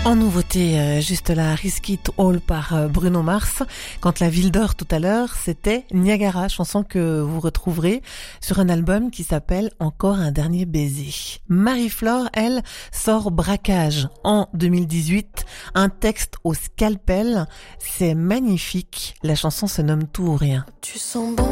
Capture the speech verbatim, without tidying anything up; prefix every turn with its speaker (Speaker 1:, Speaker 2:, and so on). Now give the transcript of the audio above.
Speaker 1: En nouveauté, euh, juste là, Risk It All par euh, Bruno Mars. Quand la ville dort tout à l'heure, c'était Niagara, chanson que vous retrouverez sur un album qui s'appelle Encore un dernier baiser. Marie-Flore, elle, sort Braquage en deux mille dix-huit, un texte au scalpel. C'est magnifique. La chanson se nomme Tout ou rien.
Speaker 2: Tu sens bon